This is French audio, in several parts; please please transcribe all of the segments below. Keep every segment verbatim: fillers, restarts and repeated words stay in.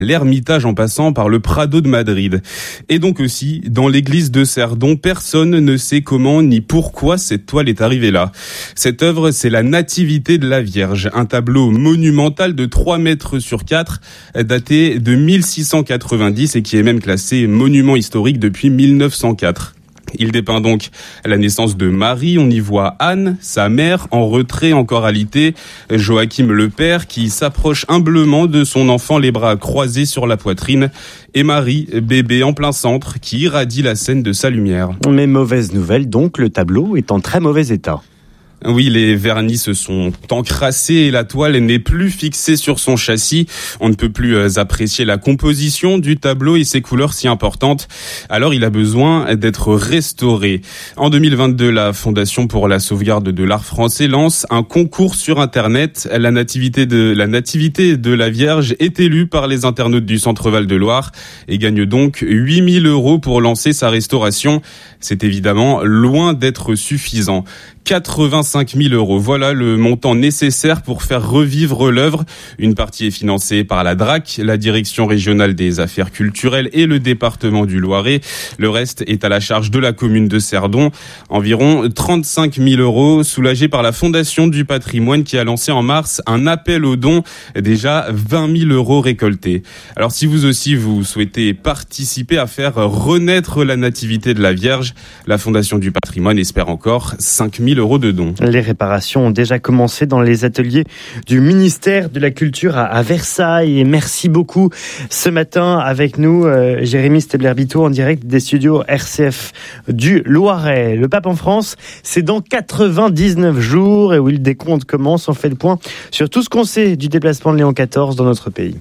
l'Ermitage en passant par le Prado de Madrid. Et donc aussi, dans l'église de Cerdon, personne ne sait comment ni pourquoi cette toile est arrivée là. Cette œuvre, c'est la Nativité de la Vierge, un tableau monumental de trois mètres sur quatre, daté de mille six cent quatre-vingt-dix et qui est même classé monument historique depuis mille neuf cent quatre. Il dépeint donc la naissance de Marie. On y voit Anne, sa mère, en retrait, en choralité. Joachim le père, qui s'approche humblement de son enfant, les bras croisés sur la poitrine. Et Marie, bébé en plein centre, qui irradie la scène de sa lumière. Mais mauvaise nouvelle donc, le tableau est en très mauvais état. Oui, les vernis se sont encrassés et la toile n'est plus fixée sur son châssis. On ne peut plus apprécier la composition du tableau et ses couleurs si importantes. Alors il a besoin d'être restauré. En deux mille vingt-deux, la Fondation pour la sauvegarde de l'art français lance un concours sur Internet. La nativité de la nativité de la Vierge est élue par les internautes du Centre Val-de-Loire et gagne donc huit mille euros pour lancer sa restauration. C'est évidemment loin d'être suffisant. quatre-vingt-cinq mille euros. Voilà le montant nécessaire pour faire revivre l'œuvre. Une partie est financée par la D R A C, la Direction régionale des affaires culturelles et le département du Loiret. Le reste est à la charge de la commune de Cerdon. Environ trente-cinq mille euros soulagés par la Fondation du patrimoine qui a lancé en mars un appel aux dons. Déjà vingt mille euros récoltés. Alors si vous aussi vous souhaitez participer à faire renaître la nativité de la Vierge, la Fondation du patrimoine espère encore cinq mille euros de dons. Les réparations ont déjà commencé dans les ateliers du ministère de la Culture à Versailles. Et merci beaucoup ce matin avec nous, euh, Jérémy Stebler-Bito en direct des studios R C F du Loiret. Le pape en France, c'est dans quatre-vingt-dix-neuf jours et où le décompte commence. On fait le point sur tout ce qu'on sait du déplacement de Léon quatorze dans notre pays.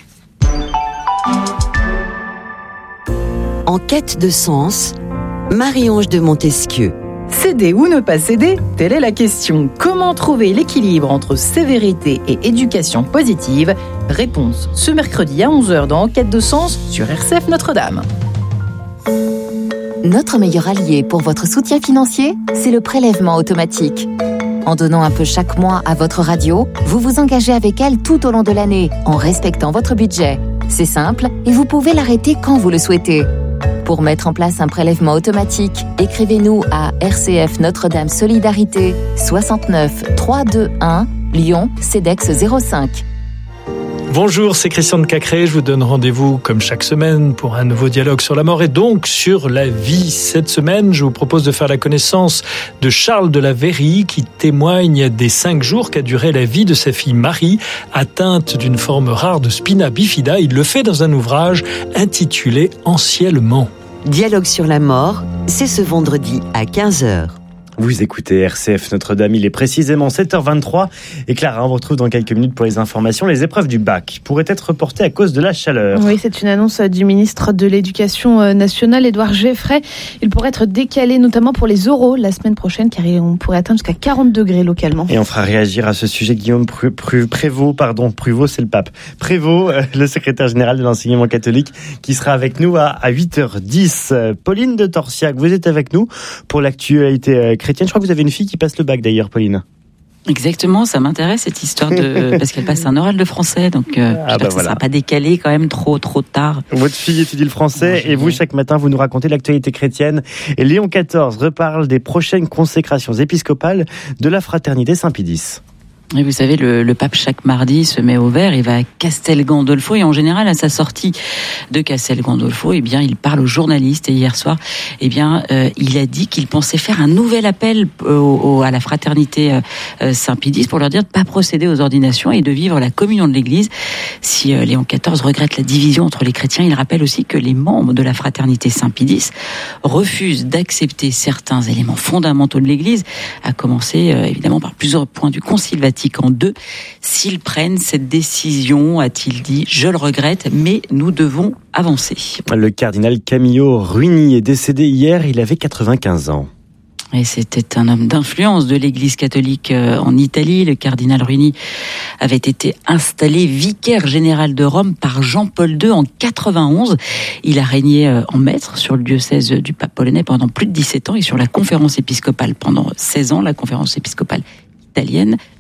En quête de sens, Marie-Ange de Montesquieu. Céder ou ne pas céder, telle est la question. Comment trouver l'équilibre entre sévérité et éducation positive ? Réponse ce mercredi à onze heures dans En quête de sens sur R C F Notre-Dame. Notre meilleur allié pour votre soutien financier, c'est le prélèvement automatique. En donnant un peu chaque mois à votre radio, vous vous engagez avec elle tout au long de l'année, en respectant votre budget. C'est simple et vous pouvez l'arrêter quand vous le souhaitez. Pour mettre en place un prélèvement automatique, écrivez-nous à R C F Notre-Dame Solidarité soixante-neuf trois cent vingt-et-un Lyon CEDEX zéro cinq. Bonjour, c'est Christian de Cacré. Je vous donne rendez-vous comme chaque semaine pour un nouveau dialogue sur la mort et donc sur la vie. Cette semaine, je vous propose de faire la connaissance de Charles de la Verrie qui témoigne des cinq jours qu'a duré la vie de sa fille Marie, atteinte d'une forme rare de spina bifida. Il le fait dans un ouvrage intitulé Anciennement. Dialogue sur la mort, c'est ce vendredi à quinze heures. Vous écoutez R C F Notre-Dame, il est précisément sept heures vingt-trois. Et Clara, on vous retrouve dans quelques minutes pour les informations. Les épreuves du bac pourraient être reportées à cause de la chaleur. Oui, c'est une annonce du ministre de l'Éducation nationale, Édouard Geffray. Il pourrait être décalé notamment pour les oraux la semaine prochaine, car on pourrait atteindre jusqu'à quarante degrés localement. Et on fera réagir à ce sujet Guillaume Pru- Pru- Prévost, pardon, Prévost, c'est le pape. Prévost, euh, le secrétaire général de l'enseignement catholique, qui sera avec nous à, à huit heures dix. Euh, Pauline de Torsiac, vous êtes avec nous pour l'actualité euh, chrétienne. Je crois que vous avez une fille qui passe le bac d'ailleurs, Pauline. Exactement, ça m'intéresse cette histoire de parce qu'elle passe un oral de français, donc euh, ah bah que ça voilà. sera pas décalé quand même trop trop tard. Votre fille étudie le français et vous chaque matin vous nous racontez l'actualité chrétienne. Et Léon quatorze reparle des prochaines consécrations épiscopales de la fraternité Saint-Pédis. Et vous savez, le, le pape chaque mardi se met au vert, il va à Castel Gandolfo et en général à sa sortie de Castel Gandolfo, eh bien il parle aux journalistes et hier soir, eh bien euh, il a dit qu'il pensait faire un nouvel appel au, au, à la fraternité euh, Saint-Pédis pour leur dire de pas procéder aux ordinations et de vivre la communion de l'Église. Si euh, Léon quatorze regrette la division entre les chrétiens, il rappelle aussi que les membres de la fraternité Saint-Pédis refusent d'accepter certains éléments fondamentaux de l'Église, à commencer euh, évidemment par plusieurs points du Concile Vatican deux. S'ils prennent cette décision, a-t-il dit, je le regrette, mais nous devons avancer. Le cardinal Camillo Ruini est décédé hier, il avait quatre-vingt-quinze ans. Et c'était un homme d'influence de l'Église catholique en Italie. Le cardinal Ruini avait été installé vicaire général de Rome par Jean-Paul deux en quatre-vingt-onze. Il a régné en maître sur le diocèse du pape polonais pendant plus de dix-sept ans et sur la conférence épiscopale pendant seize ans, la conférence épiscopale italienne.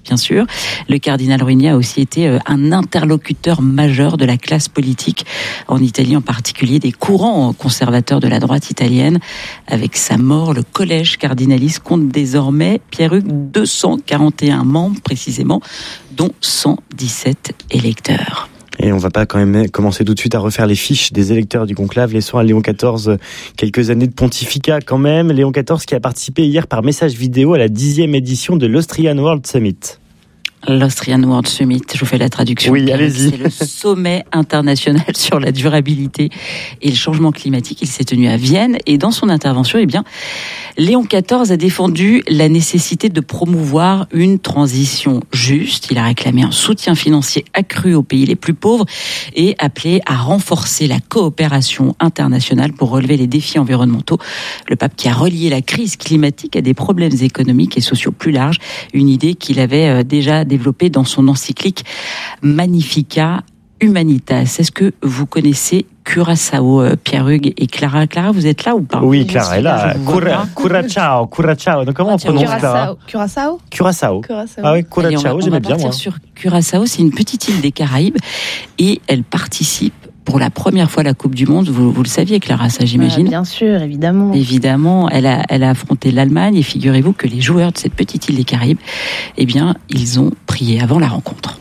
bien sûr. Le cardinal Ruini a aussi été un interlocuteur majeur de la classe politique en Italie, en particulier des courants conservateurs de la droite italienne. Avec sa mort, le collège cardinaliste compte désormais, Pierre-Hugues, deux cent quarante et un membres précisément, dont cent dix-sept électeurs. Et on va pas quand même commencer tout de suite à refaire les fiches des électeurs du conclave. Laissons à Léon quatorze quelques années de pontificat quand même. Léon quatorze qui a participé hier par message vidéo à la dixième édition de l'Austrian World Summit. L'Austrian World Summit, je vous fais la traduction. Oui, allez-y. C'est le sommet international sur la durabilité et le changement climatique. Il s'est tenu à Vienne et dans son intervention, eh bien, Léon quatorze a défendu la nécessité de promouvoir une transition juste. Il a réclamé un soutien financier accru aux pays les plus pauvres et appelé à renforcer la coopération internationale pour relever les défis environnementaux. Le pape qui a relié la crise climatique à des problèmes économiques et sociaux plus larges, une idée qu'il avait déjà développée dans son encyclique Magnificat Humanitas. Est-ce que vous connaissez Curaçao, Pierre-Hugues et Clara? Clara, vous êtes là ou pas? Oui, Clara est là. Curaçao, Curaçao. Donc comment on prononce Clara? Curaçao. Curaçao. Ah oui, Curaçao, j'aimais bien moi. Sur Curaçao, c'est une petite île des Caraïbes et elle participe pour la première fois à la Coupe du Monde. Vous, vous le saviez, Clara, ça j'imagine? Ah, bien sûr, évidemment. Évidemment, elle a, elle a affronté l'Allemagne et figurez-vous que les joueurs de cette petite île des Caraïbes, eh bien, ils ont prié avant la rencontre.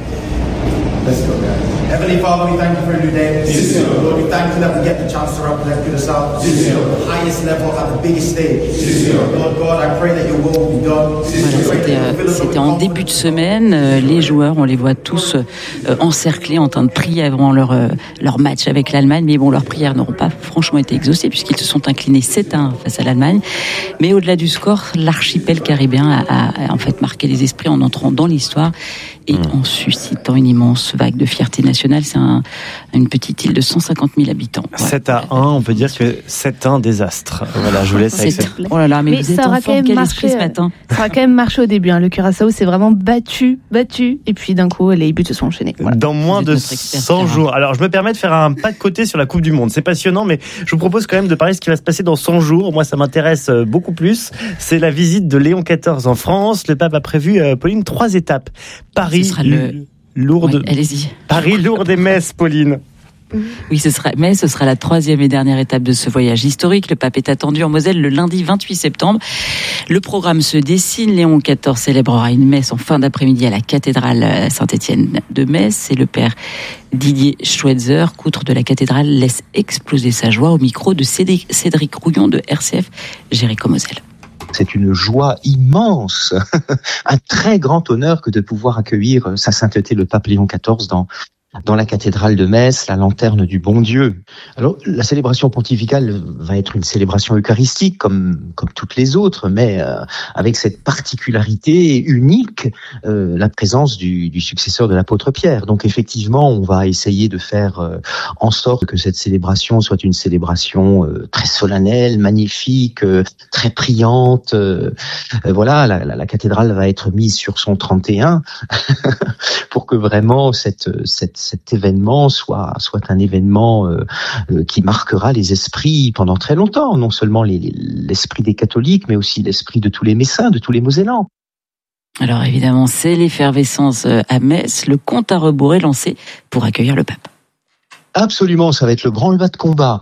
Let's go, guys. Heavenly Father, we thank you for a new day. Yes, Lord, we thank you that we get the chance to represent Curaçao at the highest level, at the biggest stage. Yes, Lord God, I pray that your will be done. Voilà, c'était, euh, c'était en début de semaine. Euh, les joueurs, on les voit tous euh, encerclés, en train de prier avant leur, euh, leur match avec l'Allemagne. Mais bon, leurs prières n'auront pas franchement été exaucées puisqu'ils se sont inclinés sept à un face à l'Allemagne. Mais au-delà du score, l'archipel caribéen a, a, a en fait marqué les esprits en entrant dans l'histoire et en suscitant une immense vague de fierté nationale. C'est un, une petite île de cent cinquante mille habitants. Voilà. sept à un, on peut dire que c'est un désastre. Voilà, je vous laisse avec cette... Oh là là, mais, mais vous êtes ça aura en quand même marché ce matin. Ça aura quand même marché au début. Hein. Le Curaçao s'est vraiment battu, battu, et puis d'un coup, les buts se sont enchaînés. Voilà. Dans moins de cent jours. Alors, je me permets de faire un pas de côté sur la Coupe du Monde. C'est passionnant, mais je vous propose quand même de parler de ce qui va se passer dans cent jours. Moi, ça m'intéresse beaucoup plus. C'est la visite de Léon quatorze en France. Le pape a prévu, Pauline, trois étapes. Paris, ce sera le... Lourdes. Oui, allez-y. Paris, Lourdes et Metz, Pauline. Oui, ce sera, mais ce sera la troisième et dernière étape de ce voyage historique. Le pape est attendu en Moselle le lundi vingt-huit septembre. Le programme se dessine. Léon quatorze célébrera une messe en fin d'après-midi à la cathédrale Saint-Étienne de Metz. Et le père Didier Schweitzer, outre de la cathédrale, laisse exploser sa joie au micro de Cédric Rouillon de R C F Jéricho-Moselle. C'est une joie immense, un très grand honneur que de pouvoir accueillir Sa Sainteté le pape Léon quatorze dans dans la cathédrale de Metz, la lanterne du bon Dieu. Alors, la célébration pontificale va être une célébration eucharistique comme comme toutes les autres, mais euh, avec cette particularité unique, euh, la présence du, du successeur de l'apôtre Pierre. Donc, effectivement, on va essayer de faire euh, en sorte que cette célébration soit une célébration euh, très solennelle, magnifique, euh, très priante. Euh, euh, voilà, la, la, la cathédrale va être mise sur son trente et un pour que vraiment cette cette cet événement soit soit un événement euh, euh, qui marquera les esprits pendant très longtemps, non seulement les, les, l'esprit des catholiques, mais aussi l'esprit de tous les Messins, de tous les Mosellans. Alors évidemment, c'est l'effervescence à Metz, le compte à rebours est lancé pour accueillir le pape. Absolument, ça va être le branle-bas de combat.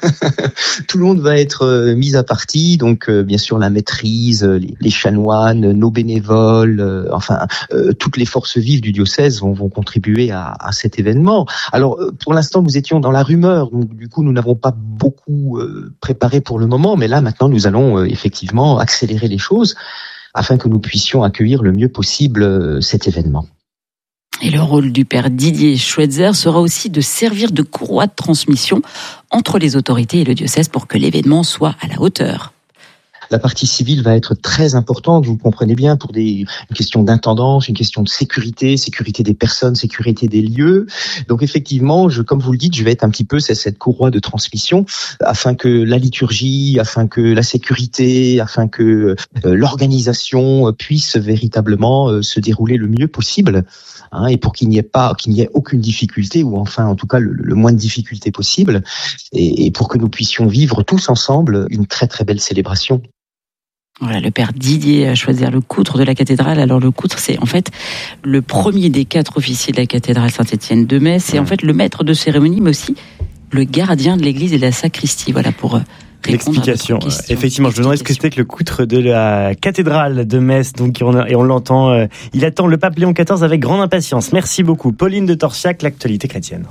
Tout le monde va être euh, mis à partie, donc euh, bien sûr la maîtrise, les, les chanoines, nos bénévoles, euh, enfin euh, toutes les forces vives du diocèse vont, vont contribuer à, à cet événement. Alors euh, pour l'instant nous étions dans la rumeur, donc du coup nous n'avons pas beaucoup euh, préparé pour le moment, mais là maintenant nous allons euh, effectivement accélérer les choses afin que nous puissions accueillir le mieux possible euh, cet événement. Et le rôle du père Didier Schweitzer sera aussi de servir de courroie de transmission entre les autorités et le diocèse pour que l'événement soit à la hauteur. La partie civile va être très importante, vous comprenez bien, pour des, une question d'intendance, une question de sécurité, sécurité des personnes, sécurité des lieux. Donc effectivement, je, comme vous le dites, je vais être un petit peu cette, cette courroie de transmission afin que la liturgie, afin que la sécurité, afin que euh, l'organisation puisse véritablement euh, se dérouler le mieux possible. Hein, et pour qu'il n'y ait pas, qu'il n'y ait aucune difficulté, ou enfin en tout cas le, le moins de difficultés possible, et, et pour que nous puissions vivre tous ensemble une très très belle célébration. Voilà, le père Didier a choisi le coutre de la cathédrale. Alors le coutre, c'est en fait le premier des quatre officiers de la cathédrale Saint-Étienne de Metz. C'est en fait le maître de cérémonie, mais aussi le gardien de l'église et de la sacristie. Voilà pour l'explication. Effectivement, je me demandais ce que c'était que le coutre de la cathédrale de Metz. Donc, on a, et on l'entend. Euh, il attend le pape Léon quatorze avec grande impatience. Merci beaucoup, Pauline de Torsiac, l'actualité chrétienne.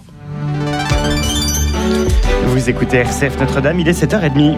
Vous écoutez R C F Notre-Dame, il est sept heures trente.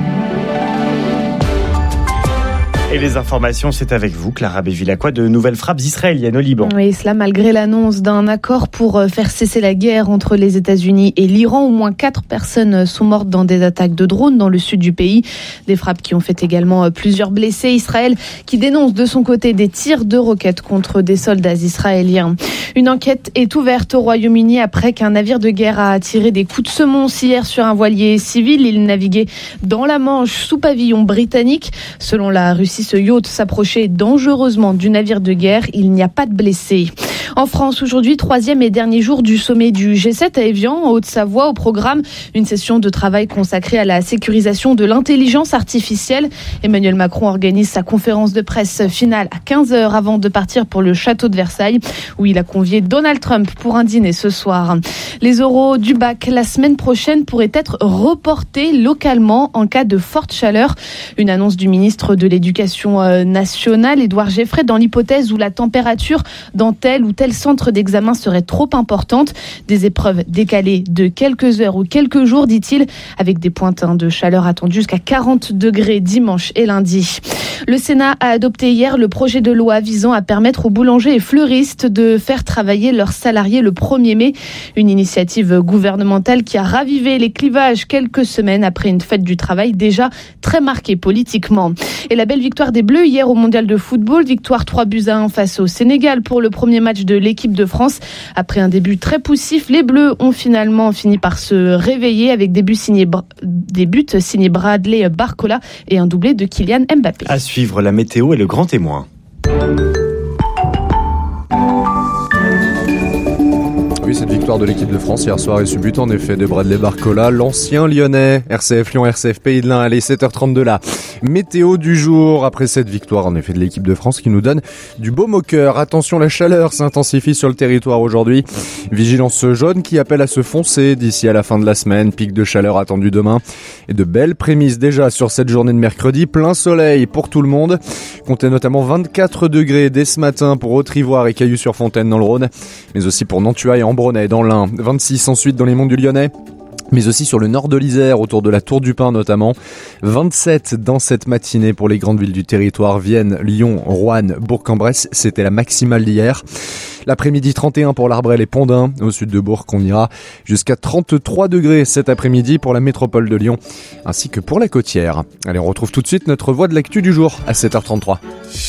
Et les informations, c'est avec vous, Clara Bévilacqua, de nouvelles frappes israéliennes au Liban. Oui, cela malgré l'annonce d'un accord pour faire cesser la guerre entre les États-Unis et l'Iran. Au moins quatre personnes sont mortes dans des attaques de drones dans le sud du pays. Des frappes qui ont fait également plusieurs blessés. Israël qui dénonce de son côté des tirs de roquettes contre des soldats israéliens. Une enquête est ouverte au Royaume-Uni après qu'un navire de guerre a tiré des coups de semonce hier sur un voilier civil. Il naviguait dans la Manche sous pavillon britannique. Selon la Russie, ce yacht s'approchait dangereusement du navire de guerre. Il n'y a pas de blessés. En France, aujourd'hui, troisième et dernier jour du sommet du G sept à Évian, en Haute-Savoie. Au programme, une session de travail consacrée à la sécurisation de l'intelligence artificielle. Emmanuel Macron organise sa conférence de presse finale à quinze heures avant de partir pour le château de Versailles, où il a convié Donald Trump pour un dîner ce soir. Les oraux du bac la semaine prochaine pourraient être reportés localement en cas de forte chaleur. Une annonce du ministre de l'Éducation nationale, Édouard Geffray, dans l'hypothèse où la température dans tel ou tel centre d'examen serait trop importante. Des épreuves décalées de quelques heures ou quelques jours, dit-il, avec des pointes de chaleur attendues jusqu'à quarante degrés dimanche et lundi. Le Sénat a adopté hier le projet de loi visant à permettre aux boulangers et fleuristes de faire travailler leurs salariés le premier mai. Une initiative gouvernementale qui a ravivé les clivages quelques semaines après une fête du travail déjà très marquée politiquement. Et la belle victoire des Bleus hier au Mondial de football, victoire trois buts à un face au Sénégal pour le premier match de l'équipe de France. Après un début très poussif, les Bleus ont finalement fini par se réveiller avec des buts signés, des buts signés Bradley Barcola et un doublé de Kylian Mbappé. À suivre la météo et le grand témoin. Oui, cette victoire de l'équipe de France hier soir est ce but en effet de Bradley Barcola, l'ancien lyonnais. R C F Lyon, R C F Pays de l'Ain, allez, sept heures trente-deux là. Météo du jour, après cette victoire en effet de l'équipe de France qui nous donne du baume au cœur. Attention, la chaleur s'intensifie sur le territoire aujourd'hui. Vigilance jaune qui appelle à se foncer d'ici à la fin de la semaine. Pic de chaleur attendu demain. Et de belles prémices déjà sur cette journée de mercredi. Plein soleil pour tout le monde. Comptez notamment vingt-quatre degrés dès ce matin pour Haute-Ivoire et Cailloux-sur-Fontaine dans le Rhône. Mais aussi pour Nantua et Ambronay dans l'Ain. vingt-six ensuite dans les monts du Lyonnais. Mais aussi sur le nord de l'Isère, autour de la Tour du Pin notamment. vingt-sept dans cette matinée pour les grandes villes du territoire, Vienne, Lyon, Roanne, Bourg-en-Bresse. C'était la maximale d'hier. L'après-midi, trente et un pour l'Arbrel et Pondin. Au sud de Bourg, on ira jusqu'à trente-trois degrés cet après-midi pour la métropole de Lyon, ainsi que pour la côtière. Allez, on retrouve tout de suite notre voix de l'actu du jour à sept heures trente-trois.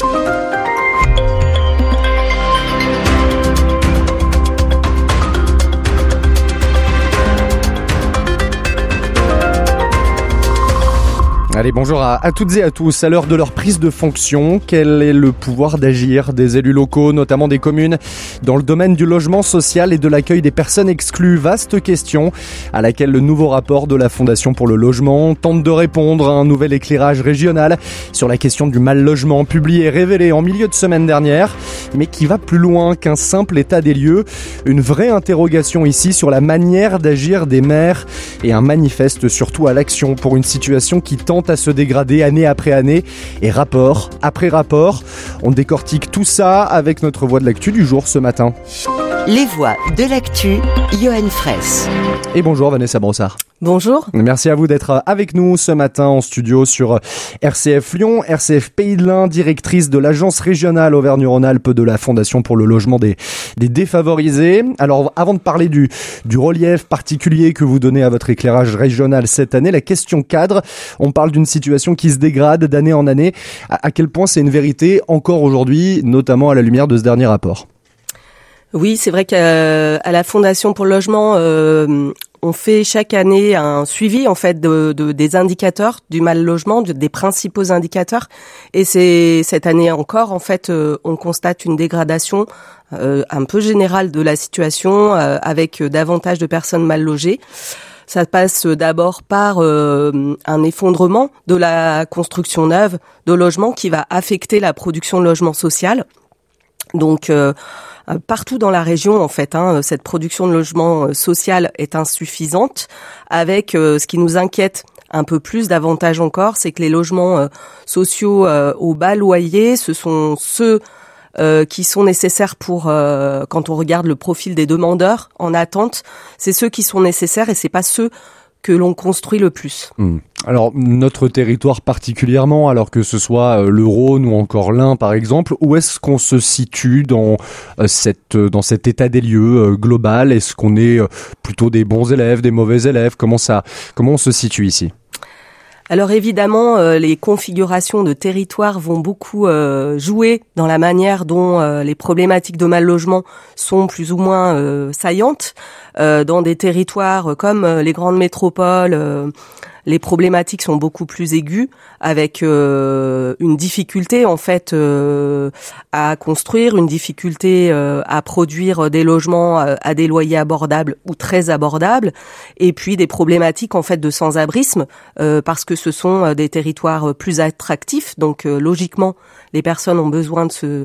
Allez, bonjour à, à toutes et à tous. À l'heure de leur prise de fonction, quel est le pouvoir d'agir des élus locaux, notamment des communes, dans le domaine du logement social et de l'accueil des personnes exclues? Vaste question à laquelle le nouveau rapport de la Fondation pour le logement tente de répondre à un nouvel éclairage régional sur la question du mal logement, publié et révélé en milieu de semaine dernière, mais qui va plus loin qu'un simple état des lieux. Une vraie interrogation ici sur la manière d'agir des maires et un manifeste surtout à l'action pour une situation qui tente à se dégrader année après année et rapport après rapport. On décortique tout ça avec notre voix de l'actu du jour ce matin. Les voix de l'actu, Johan Fraisse. Et bonjour Vanessa Brossard. Bonjour. Merci à vous d'être avec nous ce matin en studio sur R C F Lyon, R C F Pays de l'Ain, directrice de l'agence régionale Auvergne-Rhône-Alpes de la Fondation pour le logement des, des défavorisés. Alors avant de parler du, du relief particulier que vous donnez à votre éclairage régional cette année, la question cadre, on parle d'une situation qui se dégrade d'année en année. À, à quel point c'est une vérité encore aujourd'hui, notamment à la lumière de ce dernier rapport? Oui, c'est vrai qu'à à la Fondation pour le logement, euh, on fait chaque année un suivi en fait de, de des indicateurs du mal logement, de, des principaux indicateurs. Et c'est cette année encore en fait, euh, on constate une dégradation euh, un peu générale de la situation euh, avec davantage de personnes mal logées. Ça passe d'abord par euh, un effondrement de la construction neuve de logements qui va affecter la production de logement social. Donc euh, partout dans la région, en fait, hein, cette production de logement social est insuffisante, avec euh, ce qui nous inquiète un peu plus, davantage encore, c'est que les logements euh, sociaux euh, au bas loyer, ce sont ceux euh, qui sont nécessaires pour, euh, quand on regarde le profil des demandeurs en attente, c'est ceux qui sont nécessaires et c'est pas ceux que l'on construit le plus. Mmh. Alors, notre territoire particulièrement, alors que ce soit le Rhône ou encore l'Ain par exemple, où est-ce qu'on se situe dans, euh, cette, dans cet état des lieux euh, global ? Est-ce qu'on est euh, plutôt des bons élèves, des mauvais élèves ? Comment ça, comment on se situe ici ? Alors évidemment, euh, les configurations de territoire vont beaucoup euh, jouer dans la manière dont euh, les problématiques de mal logement sont plus ou moins euh, saillantes. Euh, dans des territoires comme euh, les grandes métropoles, euh, les problématiques sont beaucoup plus aiguës, avec euh, une difficulté en fait euh, à construire, une difficulté euh, à produire des logements à, à des loyers abordables ou très abordables, et puis des problématiques en fait de sans-abrisme euh, parce que ce sont des territoires plus attractifs, donc euh, logiquement les personnes ont besoin de se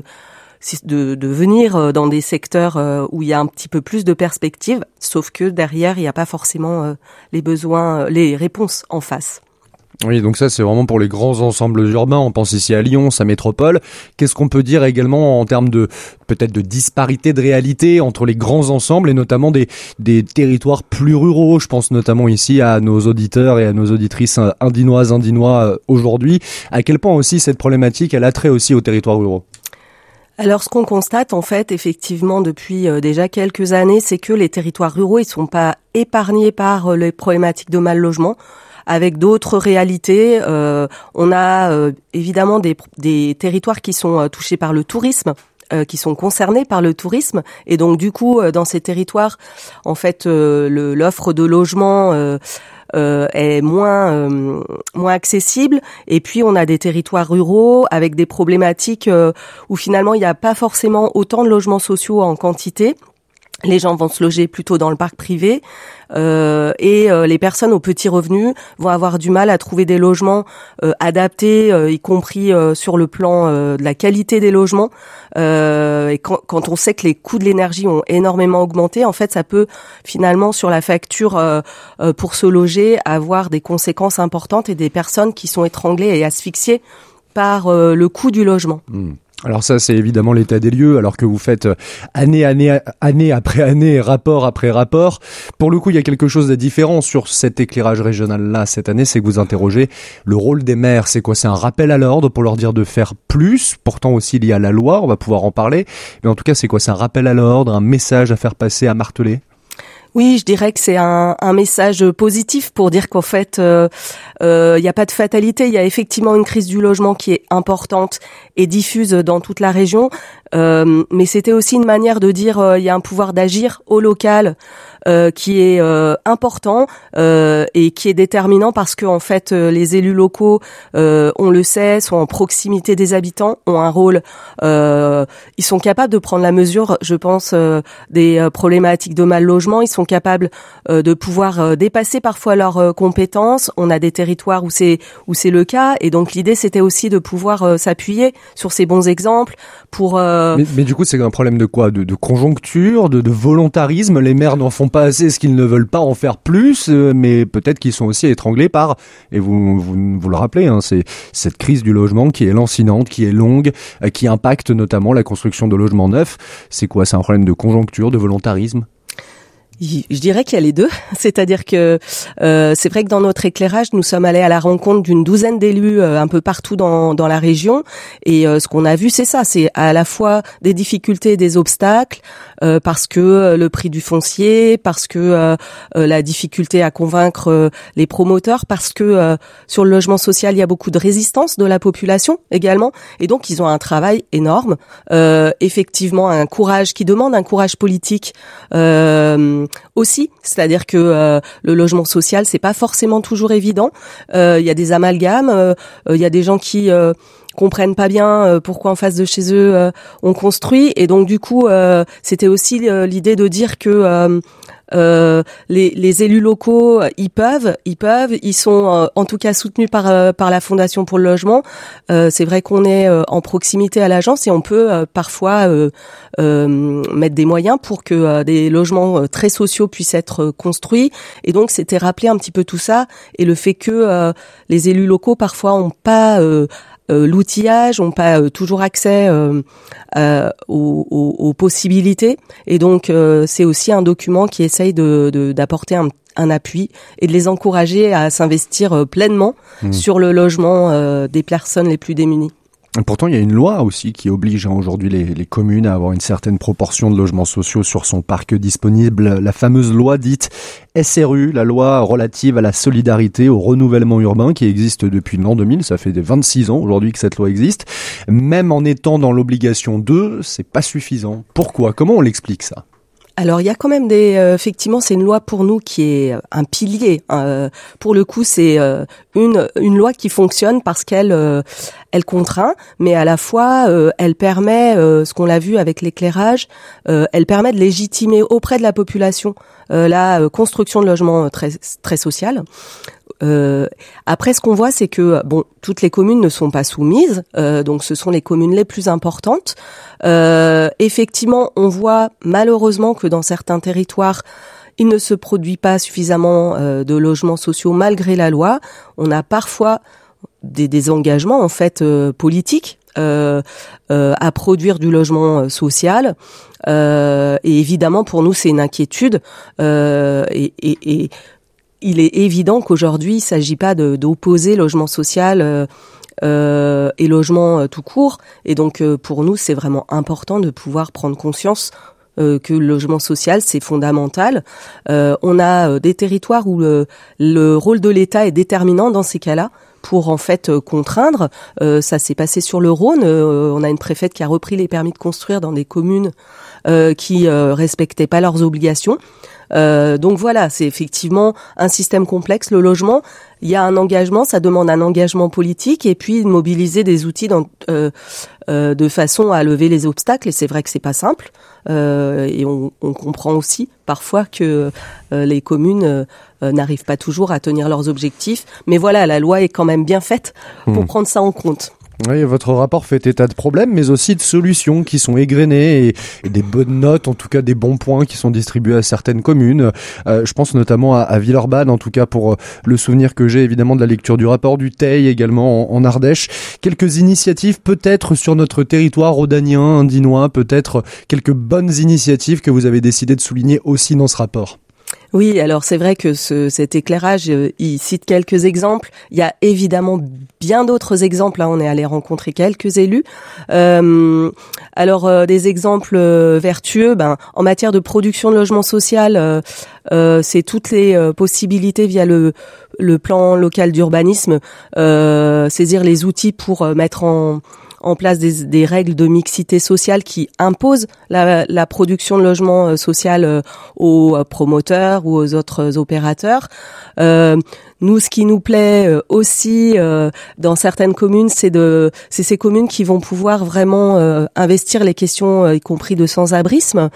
De, de venir dans des secteurs où il y a un petit peu plus de perspectives, sauf que derrière, il n'y a pas forcément les besoins, les réponses en face. Oui, donc ça, c'est vraiment pour les grands ensembles urbains. On pense ici à Lyon, sa métropole. Qu'est-ce qu'on peut dire également en termes de, peut-être de disparité de réalité entre les grands ensembles et notamment des, des territoires plus ruraux? Je pense notamment ici à nos auditeurs et à nos auditrices indinoises, indinois aujourd'hui. À quel point aussi cette problématique, elle a trait aussi aux territoires ruraux? Alors, ce qu'on constate, en fait, effectivement, depuis euh, déjà quelques années, c'est que les territoires ruraux, ils sont pas épargnés par euh, les problématiques de mal logement, avec d'autres réalités. Euh, on a euh, évidemment des, des territoires qui sont euh, touchés par le tourisme, euh, qui sont concernés par le tourisme, et donc du coup, euh, dans ces territoires, en fait, euh, le, l'offre de logement euh, Euh, est moins euh, moins accessible, et puis on a des territoires ruraux avec des problématiques euh, où finalement il n'y a pas forcément autant de logements sociaux en quantité. Les gens vont se loger plutôt dans le parc privé euh, et euh, les personnes aux petits revenus vont avoir du mal à trouver des logements euh, adaptés, euh, y compris euh, sur le plan euh, de la qualité des logements. Euh, et quand, quand on sait que les coûts de l'énergie ont énormément augmenté, en fait, ça peut finalement sur la facture euh, euh, pour se loger avoir des conséquences importantes et des personnes qui sont étranglées et asphyxiées par euh, le coût du logement. Mmh. Alors ça, c'est évidemment l'état des lieux, alors que vous faites année, année, année après année, rapport après rapport. Pour le coup, il y a quelque chose de différent sur cet éclairage régional-là cette année, c'est que vous interrogez le rôle des maires. C'est quoi? C'est un rappel à l'ordre pour leur dire de faire plus. Pourtant aussi, il y a la loi, on va pouvoir en parler. Mais en tout cas, c'est quoi? C'est un rappel à l'ordre, un message à faire passer, à marteler? Oui, je dirais que c'est un, un message positif pour dire qu'en fait, il euh, euh, n'y a pas de fatalité. Il y a effectivement une crise du logement qui est importante et diffuse dans toute la région. Euh, mais c'était aussi une manière de dire il euh, y a un pouvoir d'agir au local euh, qui est euh, important euh, et qui est déterminant parce que en fait euh, les élus locaux, euh, on le sait, sont en proximité des habitants, ont un rôle. Euh, ils sont capables de prendre la mesure, je pense, euh, des euh, problématiques de mal logement. Ils sont capables euh, de pouvoir euh, dépasser parfois leurs euh, compétences. On a des territoires où c'est où c'est le cas et donc l'idée c'était aussi de pouvoir euh, s'appuyer sur ces bons exemples pour. Euh, Mais, mais du coup, c'est un problème de quoi? De, de conjoncture, de, de volontarisme? Les maires n'en font pas assez, ce qu'ils ne veulent pas en faire plus, euh, mais peut-être qu'ils sont aussi étranglés par, et vous, vous, vous le rappelez, hein, c'est cette crise du logement qui est lancinante, qui est longue, euh, qui impacte notamment la construction de logements neufs. C'est quoi? C'est un problème de conjoncture, de volontarisme? Je dirais qu'il y a les deux, c'est-à-dire que euh, c'est vrai que dans notre éclairage, nous sommes allés à la rencontre d'une douzaine d'élus euh, un peu partout dans, dans la région, et euh, ce qu'on a vu, c'est ça, c'est à la fois des difficultés et des obstacles, euh, parce que euh, le prix du foncier, parce que euh, euh, la difficulté à convaincre euh, les promoteurs, parce que euh, sur le logement social, il y a beaucoup de résistance de la population également, et donc ils ont un travail énorme, euh, effectivement un courage qui demande un courage politique, euh, aussi, c'est-à-dire que euh, le logement social, c'est pas forcément toujours évident. Il euh, y a des amalgames, il euh, euh, y a des gens qui euh, comprennent pas bien euh, pourquoi en face de chez eux euh, on construit, et donc du coup, euh, c'était aussi euh, l'idée de dire que euh, Euh, les, les élus locaux, ils peuvent, ils peuvent, ils sont euh, en tout cas soutenus par euh, par la Fondation pour le logement. Euh, c'est vrai qu'on est euh, en proximité à l'agence et on peut euh, parfois euh, euh, mettre des moyens pour que euh, des logements euh, très sociaux puissent être euh, construits. Et donc c'était rappeler un petit peu tout ça et le fait que euh, les élus locaux parfois ont pas euh, Euh, l'outillage, ont pas euh, toujours accès euh, euh, aux, aux, aux possibilités, et donc euh, c'est aussi un document qui essaye de, de d'apporter un, un appui et de les encourager à s'investir euh, pleinement mmh. sur le logement euh, des personnes les plus démunies. Pourtant, il y a une loi aussi qui oblige hein, aujourd'hui les, les communes à avoir une certaine proportion de logements sociaux sur son parc disponible. La fameuse loi dite S R U, la loi relative à la solidarité, au renouvellement urbain, qui existe depuis l'an deux mille. Ça fait vingt-six ans aujourd'hui que cette loi existe. Même en étant dans l'obligation de, c'est pas suffisant. Pourquoi ? Comment on l'explique ça ? Alors il y a quand même des euh, effectivement c'est une loi pour nous qui est un pilier. Euh, pour le coup c'est euh, une une loi qui fonctionne parce qu'elle euh, elle contraint, mais à la fois euh, elle permet euh, ce qu'on l'a vu avec l'éclairage, euh, elle permet de légitimer auprès de la population euh, la euh, construction de logements très très social. Euh, après, ce qu'on voit, c'est que bon, toutes les communes ne sont pas soumises, euh, donc ce sont les communes les plus importantes. Euh, effectivement, on voit malheureusement que dans certains territoires, il ne se produit pas suffisamment euh, de logements sociaux malgré la loi. On a parfois des, des engagements en fait euh, politiques euh, euh, à produire du logement social. Euh, et évidemment, pour nous, c'est une inquiétude. Euh, et, et, et il est évident qu'aujourd'hui, il ne s'agit pas de, d'opposer logement social euh, euh, et logement euh, tout court. Et donc, euh, pour nous, c'est vraiment important de pouvoir prendre conscience euh, que le logement social, c'est fondamental. Euh, on a euh, des territoires où le, le rôle de l'État est déterminant dans ces cas-là pour en fait euh, contraindre. Euh, ça s'est passé sur le Rhône. Euh, on a une préfète qui a repris les permis de construire dans des communes euh, qui euh, respectaient pas leurs obligations. Euh, donc voilà, c'est effectivement un système complexe, le logement. Il y a un engagement, ça demande un engagement politique et puis de mobiliser des outils dans, euh, euh, de façon à lever les obstacles. Et c'est vrai que c'est pas simple. Euh, et on, on comprend aussi parfois que euh, les communes euh, n'arrivent pas toujours à tenir leurs objectifs. Mais voilà, la loi est quand même bien faite pour mmh. prendre ça en compte. Oui, votre rapport fait état de problèmes, mais aussi de solutions qui sont égrenées et, et des bonnes notes, en tout cas des bons points qui sont distribués à certaines communes. Euh, je pense notamment à, à Villeurbanne, en tout cas pour euh, le souvenir que j'ai évidemment de la lecture du rapport, du Teil également en, en Ardèche. Quelques initiatives peut-être sur notre territoire rhodanien, indinois, peut-être quelques bonnes initiatives que vous avez décidé de souligner aussi dans ce rapport. Oui, alors c'est vrai que ce, cet éclairage, euh, il cite quelques exemples. Il y a évidemment bien d'autres exemples. Là, on est allé rencontrer quelques élus. Euh, alors, euh, des exemples euh, vertueux, ben, en matière de production de logement social, euh, euh, c'est toutes les euh, possibilités via le, le plan local d'urbanisme, euh, saisir les outils pour euh, mettre en en place des, des règles de mixité sociale qui imposent la, la production de logements social aux promoteurs ou aux autres opérateurs. Euh, nous, ce qui nous plaît aussi euh, dans certaines communes, c'est de, c'est ces communes qui vont pouvoir vraiment euh, investir les questions, euh, y compris de sans-abrisme.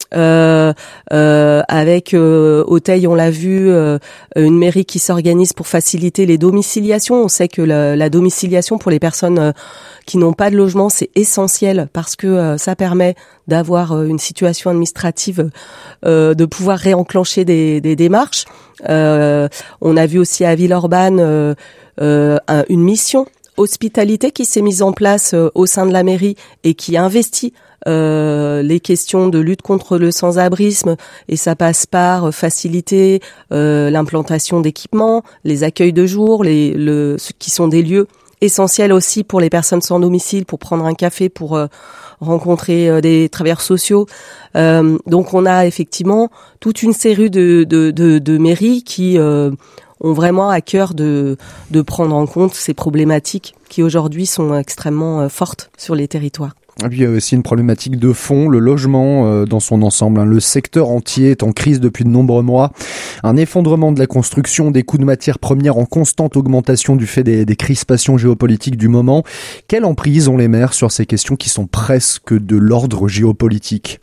Euh, euh, avec euh, Auteuil, on l'a vu, euh, une mairie qui s'organise pour faciliter les domiciliations. On sait que la, la domiciliation pour les personnes euh, qui n'ont pas de logement, c'est essentiel parce que euh, ça permet d'avoir euh, une situation administrative, euh, de pouvoir réenclencher des, des démarches. Euh, on a vu aussi à Villeurbanne euh, euh, un, une mission hospitalité qui s'est mise en place euh, au sein de la mairie et qui investit Euh, les questions de lutte contre le sans-abrisme, et ça passe par faciliter euh, l'implantation d'équipements, les accueils de jour, les, le, ce qui sont des lieux essentiels aussi pour les personnes sans domicile, pour prendre un café, pour euh, rencontrer euh, des travailleurs sociaux. Euh, donc on a effectivement toute une série de, de, de, de mairies qui euh, ont vraiment à cœur de, de prendre en compte ces problématiques qui aujourd'hui sont extrêmement euh, fortes sur les territoires. Et puis il y a aussi une problématique de fond, le logement euh, dans son ensemble. Hein. Le secteur entier est en crise depuis de nombreux mois. Un effondrement de la construction, des coûts de matières premières en constante augmentation du fait des, des crispations géopolitiques du moment. Quelle emprise ont les maires sur ces questions qui sont presque de l'ordre géopolitique ?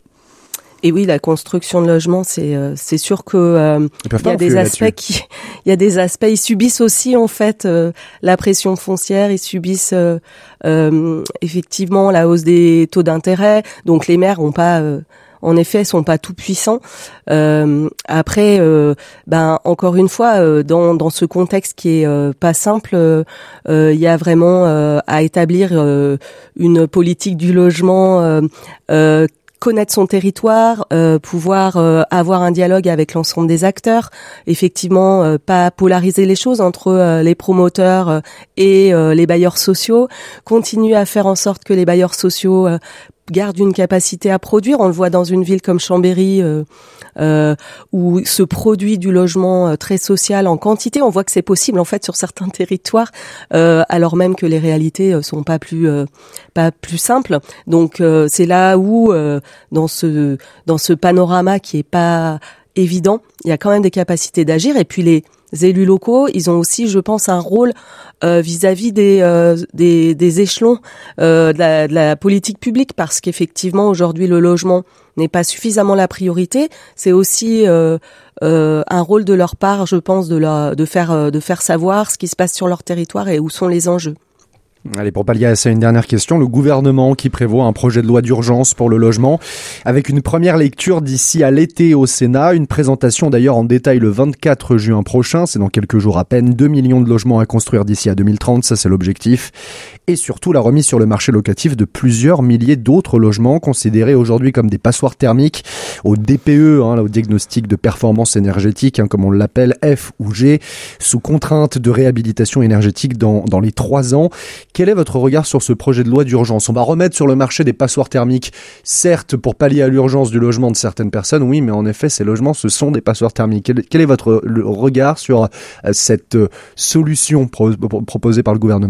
Et oui, la construction de logements, c'est euh, c'est sûr que euh, il y a des aspects là-dessus. qui, il y a des aspects, ils subissent aussi en fait euh, la pression foncière, ils subissent euh, euh, effectivement la hausse des taux d'intérêt. Donc les maires ont pas euh, en effet, sont pas tout puissants. Euh, après, euh, ben encore une fois, euh, dans dans ce contexte qui est euh, pas simple, euh, il y a vraiment euh, à établir euh, une politique du logement. Euh, euh, connaître son territoire, euh, pouvoir euh, avoir un dialogue avec l'ensemble des acteurs, effectivement euh, pas polariser les choses entre euh, les promoteurs euh, et euh, les bailleurs sociaux, continuer à faire en sorte que les bailleurs sociaux euh, gardent une capacité à produire. On le voit dans une ville comme Chambéry euh, euh, où se produit du logement euh, très social en quantité. On voit que c'est possible en fait sur certains territoires, euh, alors même que les réalités euh, sont pas plus euh, pas plus simples. Donc euh, c'est là où euh, dans ce dans ce panorama qui est pas évident, il y a quand même des capacités d'agir. Et puis les élus locaux, ils ont aussi, je pense, un rôle euh, vis-à-vis des, euh, des, des échelons euh, de, la, de la politique publique, parce qu'effectivement, aujourd'hui, le logement n'est pas suffisamment la priorité. C'est aussi euh, euh, un rôle de leur part, je pense, de, leur, de, faire, de faire savoir ce qui se passe sur leur territoire et où sont les enjeux. Allez, pour pallier à ça, une dernière question. Le gouvernement qui prévoit un projet de loi d'urgence pour le logement avec une première lecture d'ici à l'été au Sénat. Une présentation d'ailleurs en détail le vingt-quatre juin prochain. C'est dans quelques jours à peine. deux millions de logements à construire d'ici à deux mille trente. Ça, c'est l'objectif. Et surtout, la remise sur le marché locatif de plusieurs milliers d'autres logements considérés aujourd'hui comme des passoires thermiques au D P E, hein, au diagnostic de performance énergétique, hein, comme on l'appelle, F ou G, sous contrainte de réhabilitation énergétique dans, dans les trois ans. Quel est votre regard sur ce projet de loi d'urgence ? On va remettre sur le marché des passoires thermiques, certes pour pallier à l'urgence du logement de certaines personnes, oui, mais en effet, ces logements, ce sont des passoires thermiques. Quel, quel est votre le regard sur euh, cette euh, solution pro- proposée par le gouvernement ?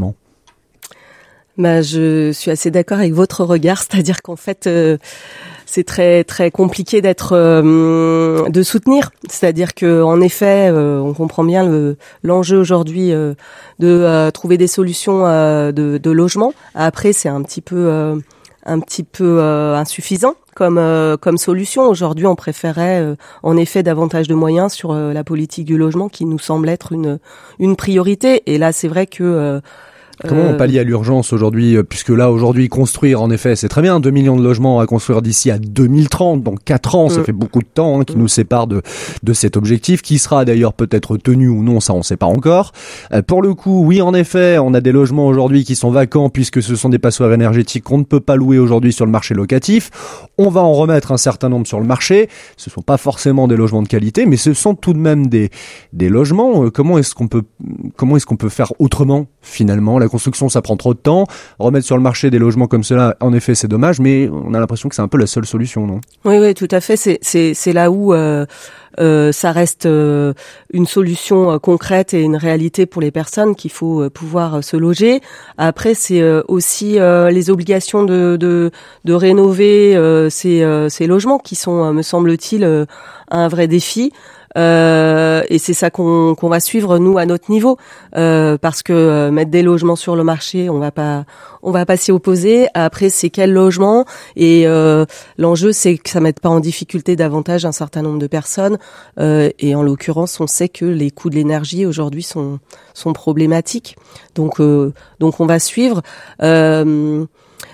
Bah, je suis assez d'accord avec votre regard, c'est-à-dire qu'en fait, euh, c'est très très compliqué d'être euh, de soutenir. C'est-à-dire que en effet, euh, on comprend bien le l'enjeu aujourd'hui euh, de euh, trouver des solutions euh, de, de logement. Après, c'est un petit peu euh, un petit peu euh, insuffisant comme euh, comme solution. Aujourd'hui, on préférait euh, en effet davantage de moyens sur euh, la politique du logement, qui nous semble être une une priorité. Et là, c'est vrai que euh, Comment on pallie à l'urgence aujourd'hui, puisque là, aujourd'hui, construire, en effet, c'est très bien, deux millions de logements à construire d'ici à deux mille trente, donc quatre ans, ça mmh. fait beaucoup de temps hein, qui mmh. nous sépare de, de cet objectif, qui sera d'ailleurs peut-être tenu ou non, ça on ne sait pas encore. Euh, pour le coup, oui, en effet, on a des logements aujourd'hui qui sont vacants, puisque ce sont des passoires énergétiques qu'on ne peut pas louer aujourd'hui sur le marché locatif. On va en remettre un certain nombre sur le marché. Ce ne sont pas forcément des logements de qualité, mais ce sont tout de même des, des logements. Euh, comment est-ce qu'on peut, comment est-ce qu'on peut faire autrement, finalement ? La construction, ça prend trop de temps. Remettre sur le marché des logements comme cela, en effet, c'est dommage, mais on a l'impression que c'est un peu la seule solution, non ? Oui, oui, tout à fait. C'est, c'est, c'est là où euh, euh, ça reste euh, une solution euh, concrète et une réalité pour les personnes qu'il faut euh, pouvoir euh, se loger. Après, c'est euh, aussi euh, les obligations de, de, de rénover euh, ces, euh, ces logements qui sont, euh, me semble-t-il, euh, un vrai défi. Euh, et c'est ça qu'on, qu'on va suivre nous à notre niveau, euh, parce que euh, mettre des logements sur le marché, on va pas, on va pas s'y opposer. Après, c'est quel logement, et euh, l'enjeu c'est que ça mette pas en difficulté davantage un certain nombre de personnes. Euh, et en l'occurrence, on sait que les coûts de l'énergie aujourd'hui sont sont problématiques. Donc euh, donc on va suivre. Euh,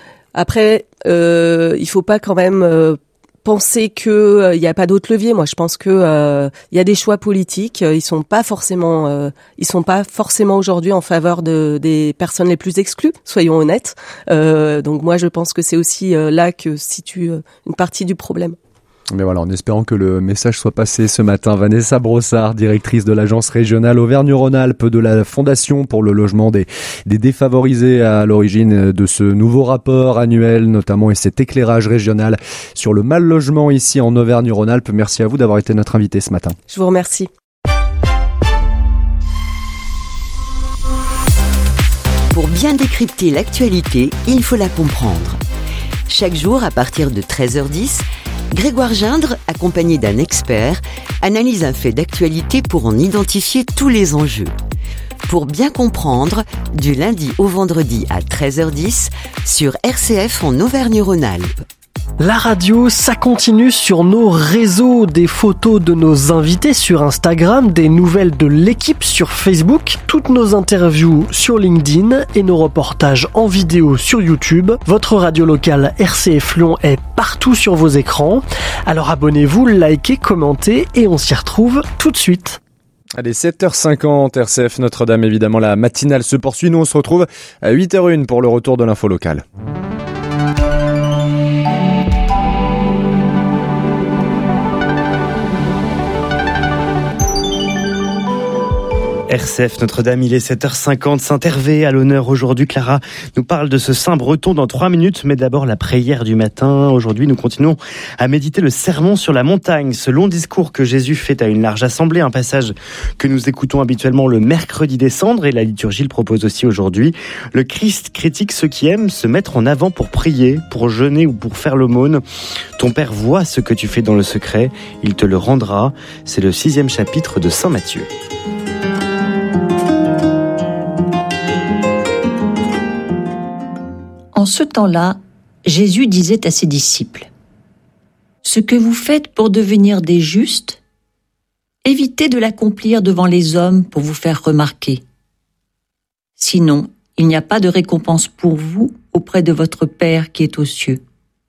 après, euh, il faut pas quand même euh, penser que il euh, y a pas d'autres leviers. Moi, je pense que il euh, y a des choix politiques. Ils sont pas forcément, euh, ils sont pas forcément aujourd'hui en faveur de des personnes les plus exclues. Soyons honnêtes. Euh, donc moi, je pense que c'est aussi euh, là que se situe euh, une partie du problème. Mais voilà, en espérant que le message soit passé ce matin. Vanessa Brossard, directrice de l'agence régionale Auvergne-Rhône-Alpes de la Fondation pour le logement des, des défavorisés, à l'origine de ce nouveau rapport annuel notamment, et cet éclairage régional sur le mal logement ici en Auvergne-Rhône-Alpes. Merci à vous d'avoir été notre invité ce matin. Je vous remercie. Pour bien décrypter l'actualité, il faut la comprendre. Chaque jour, à partir de treize heures dix, Grégoire Gindre, accompagné d'un expert, analyse un fait d'actualité pour en identifier tous les enjeux. Pour bien comprendre, du lundi au vendredi à treize heures dix, sur R C F en Auvergne-Rhône-Alpes. La radio, ça continue sur nos réseaux, des photos de nos invités sur Instagram, des nouvelles de l'équipe sur Facebook, toutes nos interviews sur LinkedIn et nos reportages en vidéo sur YouTube. Votre radio locale R C F Lyon est partout sur vos écrans. Alors abonnez-vous, likez, commentez et on s'y retrouve tout de suite. Allez, sept heures cinquante, R C F Notre-Dame, évidemment, la matinale se poursuit. Nous, on se retrouve à huit heures une pour le retour de l'info locale. R C F Notre-Dame, il est sept heures cinquante. Saint-Hervé à l'honneur aujourd'hui. Clara nous parle de ce saint breton dans trois minutes, mais d'abord la prière du matin. Aujourd'hui, nous continuons à méditer le sermon sur la montagne, ce long discours que Jésus fait à une large assemblée, un passage que nous écoutons habituellement le mercredi des cendres et la liturgie le propose aussi aujourd'hui. Le Christ critique ceux qui aiment se mettre en avant pour prier, pour jeûner ou pour faire l'aumône. Ton Père voit ce que tu fais dans le secret, il te le rendra. C'est le sixième chapitre de Saint Matthieu. En ce temps-là, Jésus disait à ses disciples : « Ce que vous faites pour devenir des justes, évitez de l'accomplir devant les hommes pour vous faire remarquer. Sinon, il n'y a pas de récompense pour vous auprès de votre Père qui est aux cieux.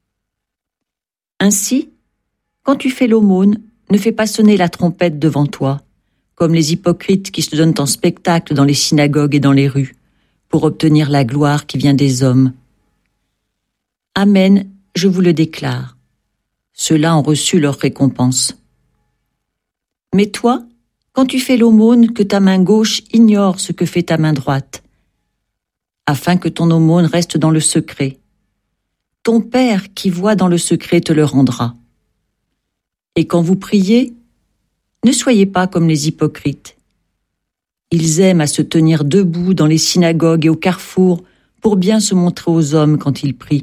Ainsi, quand tu fais l'aumône, ne fais pas sonner la trompette devant toi, comme les hypocrites qui se donnent en spectacle dans les synagogues et dans les rues, pour obtenir la gloire qui vient des hommes. Amen, je vous le déclare. Ceux-là ont reçu leur récompense. Mais toi, quand tu fais l'aumône, que ta main gauche ignore ce que fait ta main droite, afin que ton aumône reste dans le secret. Ton Père qui voit dans le secret te le rendra. Et quand vous priez, ne soyez pas comme les hypocrites. Ils aiment à se tenir debout dans les synagogues et au carrefour pour bien se montrer aux hommes quand ils prient.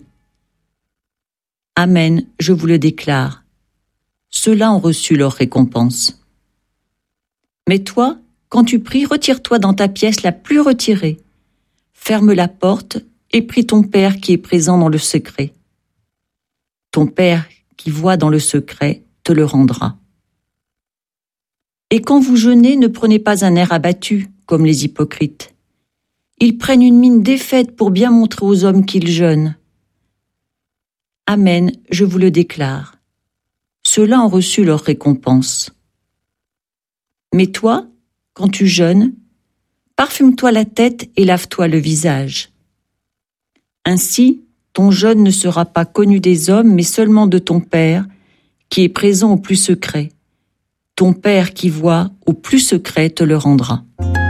Amen, je vous le déclare. Ceux-là ont reçu leur récompense. Mais toi, quand tu pries, retire-toi dans ta pièce la plus retirée. Ferme la porte et prie ton Père qui est présent dans le secret. Ton Père qui voit dans le secret te le rendra. Et quand vous jeûnez, ne prenez pas un air abattu, comme les hypocrites. Ils prennent une mine défaite pour bien montrer aux hommes qu'ils jeûnent. Amen, je vous le déclare. Ceux-là ont reçu leur récompense. Mais toi, quand tu jeûnes, parfume-toi la tête et lave-toi le visage. Ainsi, ton jeûne ne sera pas connu des hommes, mais seulement de ton Père, qui est présent au plus secret. Ton Père qui voit au plus secret te le rendra.